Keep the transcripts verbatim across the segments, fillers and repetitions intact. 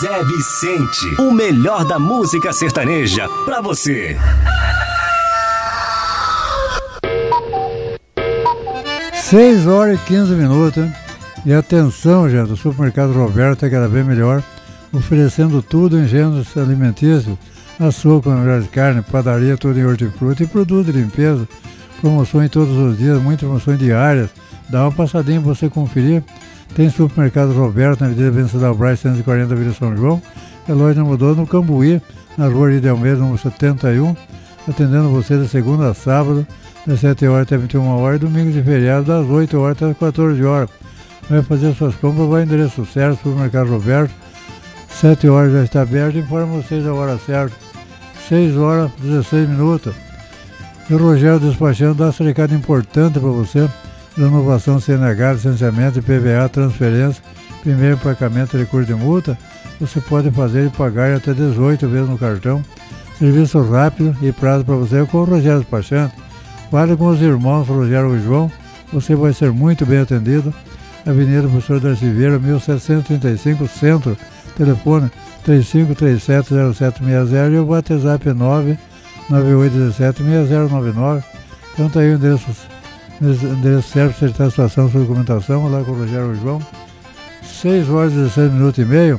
Zé Vicente, o melhor da música sertaneja pra você. seis horas e quinze minutos, hein? E atenção, gente, o supermercado Roberto é cada vez melhor, oferecendo tudo em gêneros alimentícios, açougue, melhor de carne, padaria, tudo em hortifruti e produto de limpeza, promoções todos os dias, muitas promoções diárias. Dá uma passadinha para você conferir. Tem supermercado Roberto na Avenida Venceslau Braz, cento e quarenta, Vila São João. A loja não mudou no Cambuí, na rua de Almeida, número setenta e um, atendendo você de segunda a sábado, das sete horas até vinte e uma horas, domingos e feriados, das oito horas até as quatorze horas. Vai fazer suas compras, vai endereço certo, supermercado Roberto, sete horas já está aberto, informa vocês a hora certa, seis horas e dezesseis minutos. E o Rogério Despachando dá esse recado importante para você: renovação C N H, licenciamento, I P V A, transferência, primeiro emplacamento, recurso de multa, você pode fazer e pagar até dezoito vezes no cartão. Serviço rápido e prazo para você com o Rogério Despachando. Fale com os irmãos Rogério e João, você vai ser muito bem atendido. Avenida Professor Darcy Vieira, mil setecentos e trinta e cinco, Centro, telefone três cinco três sete zero sete seis zero e o WhatsApp é nove nove oito um sete seis zero nove nove. Então tá aí o endereço, endereço certo para acertar a situação, sua documentação, lá com o Rogério e João. seis horas e dezesseis minutos e meio.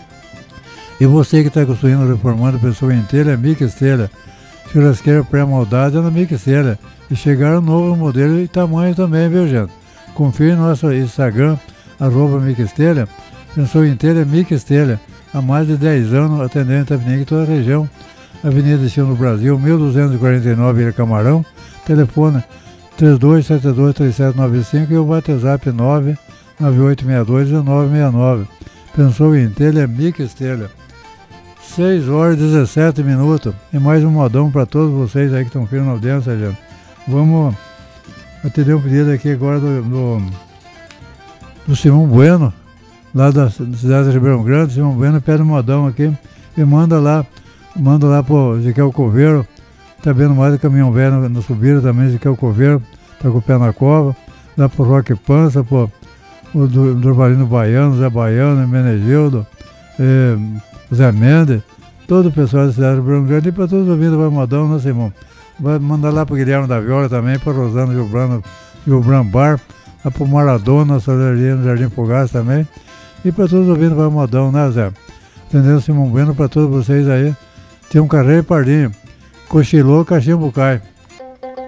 E você que está construindo, reformando, pessoa inteira, é Mica Estelha. Churrasqueira pré-moldada é na Mica Estelha. E chegaram novo modelo e tamanho também, viu, gente? Confira no nosso Instagram, arroba Mica Estelha. Pessoa inteira é Mica Estelha. Há mais de dez anos atendendo Itapetininga e toda a região. Avenida Destino do Brasil, mil duzentos e quarenta e nove, Ilha Camarão. Telefone três dois sete dois três sete nove cinco e o WhatsApp nove nove oito seis dois um nove seis nove. Pensou em telha, é Mica Estelha. seis horas e dezessete minutos. E mais um modão para todos vocês aí que estão firmes na audiência, gente. Vamos atender um pedido aqui agora do, do, do Simão Bueno, lá da cidade de Ribeirão Grande. Simão Bueno pede um modão aqui e manda lá, manda lá pro Ezequiel Coveiro. Tá vendo mais do caminhão velho no, no Subira também, Ezequiel Coveiro, tá com o pé na cova. Lá pro Roque Pança, pro o do, Durvalino Baiano, Zé Baiano, Menegildo, eh, Zé Mendes, todo o pessoal da cidade de Ribeirão Grande e para todos os ouvintes vai modão, né, Simão? Vai mandar lá pro Guilherme da Viola também, para Rosana Gilbrano, Gilbran Bar, lá pro Maradona, Soleria no Jardim Fogás também. E para todos os ouvintes vai modão, né, Zé? Entendeu, Simão Bueno, para todos vocês aí. Tem um carreiro e pardinho. Cochilou, cachimbo cai.